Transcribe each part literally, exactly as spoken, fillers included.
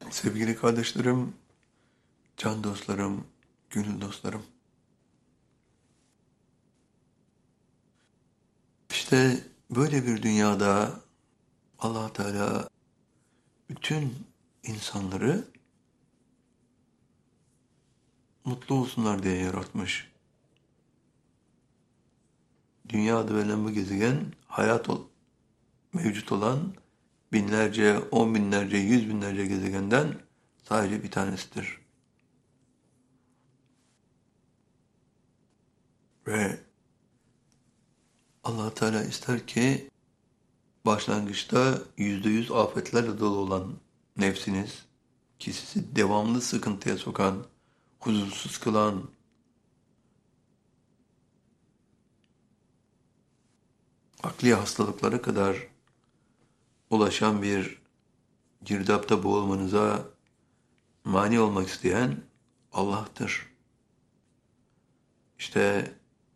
Sevgili kardeşlerim, can dostlarım, gönül dostlarım. İşte böyle bir dünyada Allah Teala bütün insanları mutlu olsunlar diye yaratmış. Dünya adı verilen bu gezegen hayat ol, mevcut olan binlerce, on binlerce, yüz binlerce gezegenden sadece bir tanesidir. Ve Allah Teala ister ki başlangıçta yüzde yüz afetlerle dolu olan nefsiniz, ki sizi devamlı sıkıntıya sokan, huzursuz kılan, akli hastalıklara kadar ulaşan bir girdapta boğulmanıza mani olmak isteyen Allah'tır. İşte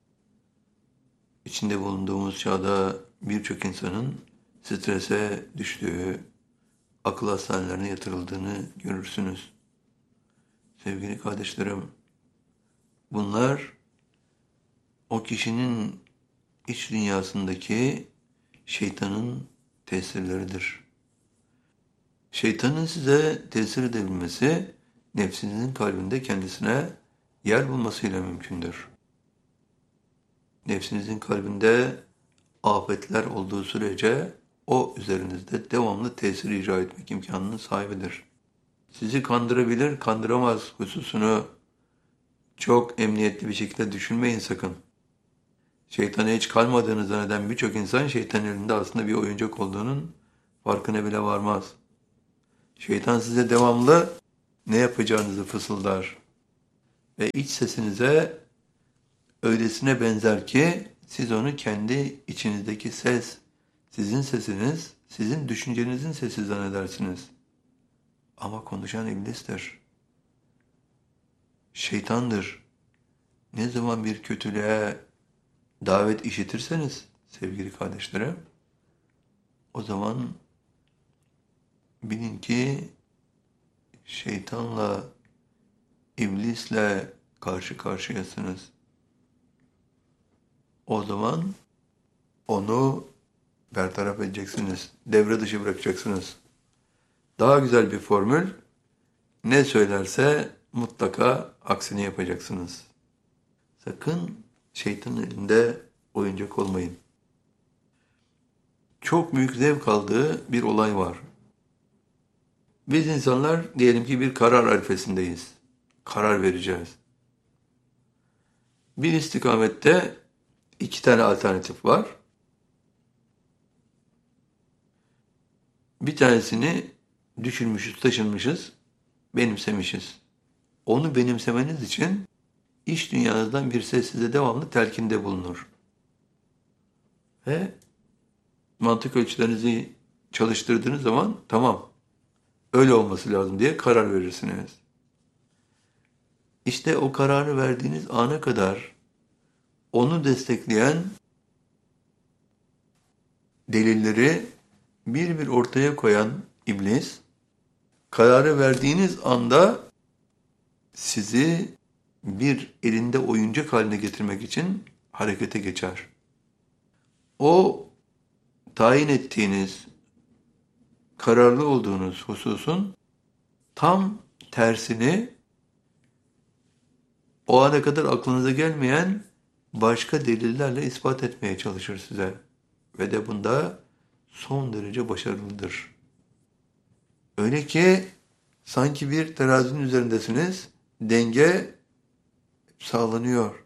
içinde bulunduğumuz çağda birçok insanın strese düştüğü, akıl hastanelerine yatırıldığını görürsünüz. Sevgili kardeşlerim, bunlar o kişinin iç dünyasındaki şeytanın tesirleridir. Şeytanın size tesir edebilmesi, nefsinizin kalbinde kendisine yer bulmasıyla mümkündür. Nefsinizin kalbinde afetler olduğu sürece o üzerinizde devamlı tesir icra etmek imkanının sahibidir. Sizi kandırabilir, kandıramaz hususunu çok emniyetli bir şekilde düşünmeyin sakın. Şeytana hiç kalmadığını zanneden birçok insan şeytanın elinde aslında bir oyuncak olduğunun farkına bile varmaz. Şeytan size devamlı ne yapacağınızı fısıldar ve iç sesinize öylesine benzer ki siz onu kendi içinizdeki ses, sizin sesiniz, sizin düşüncenizin sesi zannedersiniz. Ama konuşan iblistir. Şeytandır. Ne zaman bir kötülüğe davet işitirseniz sevgili kardeşlerim, o zaman bilin ki şeytanla, iblisle karşı karşıyasınız. O zaman onu bertaraf edeceksiniz, devre dışı bırakacaksınız. Daha güzel bir formül, ne söylerse mutlaka aksini yapacaksınız. Sakın şeytanın elinde oyuncak olmayın. Çok büyük zevk aldığı bir olay var. Biz insanlar diyelim ki bir karar arifesindeyiz. Karar vereceğiz. Bir istikamette iki tane alternatif var. Bir tanesini düşünmüşüz, taşınmışız, benimsemişiz. Onu benimsemeniz için iç dünyanızdan bir ses size devamlı telkinde bulunur. Ve mantık ölçülerinizi çalıştırdığınız zaman tamam, öyle olması lazım diye karar verirsiniz. İşte o kararı verdiğiniz ana kadar onu destekleyen delilleri bir bir ortaya koyan iblis, kararı verdiğiniz anda sizi bir elinde oyuncak haline getirmek için harekete geçer. O tayin ettiğiniz, kararlı olduğunuz hususun tam tersini o ana kadar aklınıza gelmeyen başka delillerle ispat etmeye çalışır size. Ve de bunda son derece başarılıdır. Öyle ki sanki bir terazinin üzerindesiniz, denge sağlanıyor.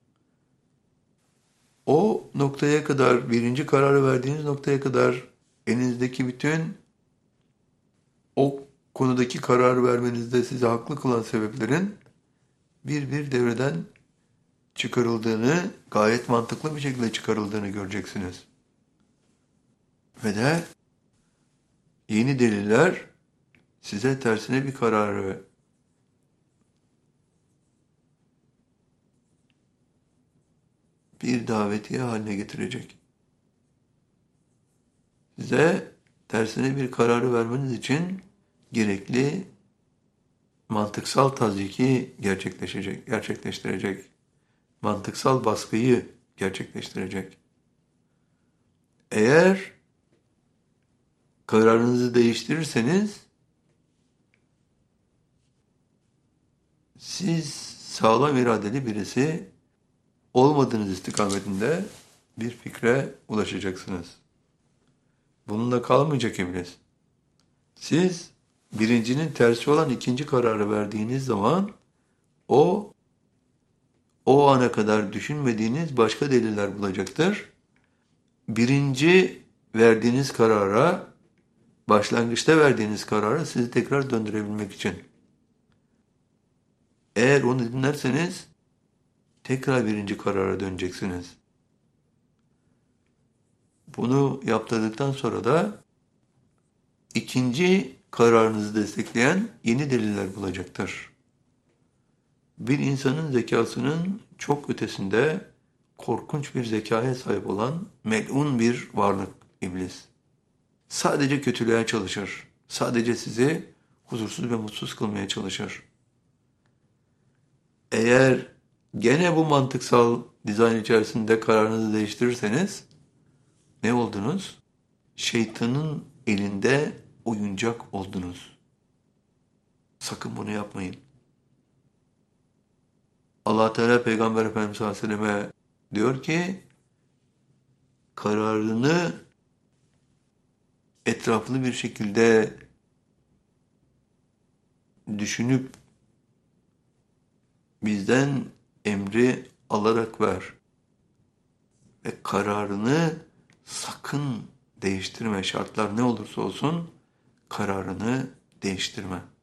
O noktaya kadar, birinci kararı verdiğiniz noktaya kadar elinizdeki bütün o konudaki kararı vermenizde sizi haklı kılan sebeplerin bir bir devreden çıkarıldığını, gayet mantıklı bir şekilde çıkarıldığını göreceksiniz. Ve de yeni deliller size tersine bir kararı bir davetiye haline getirecek. Size tersine bir kararı vermeniz için gerekli mantıksal tazyiki gerçekleşecek, gerçekleştirecek, mantıksal baskıyı gerçekleştirecek. Eğer kararınızı değiştirirseniz siz sağlam iradeli birisi olmadığınız istikametinde bir fikre ulaşacaksınız. Bununla kalmayacak iblis. Siz birincinin tersi olan ikinci kararı verdiğiniz zaman o o ana kadar düşünmediğiniz başka deliller bulacaktır. Birinci verdiğiniz karara, başlangıçta verdiğiniz karara sizi tekrar döndürebilmek için. Eğer onu dinlerseniz tekrar birinci karara döneceksiniz. Bunu yaptırdıktan sonra da ikinci kararınızı destekleyen yeni deliller bulacaktır. Bir insanın zekasının çok ötesinde korkunç bir zekaya sahip olan melun bir varlık iblis. Sadece kötülüğe çalışır. Sadece sizi huzursuz ve mutsuz kılmaya çalışır. Eğer gene bu mantıksal dizayn içerisinde kararınızı değiştirirseniz ne oldunuz? Şeytanın elinde oyuncak oldunuz. Sakın bunu yapmayın. Allah Teala Peygamber Efendimiz sallallahu aleyhi ve selleme diyor ki kararını etraflı bir şekilde düşünüp bizden emri alarak ver ve kararını sakın değiştirme. Şartlar ne olursa olsun kararını değiştirme.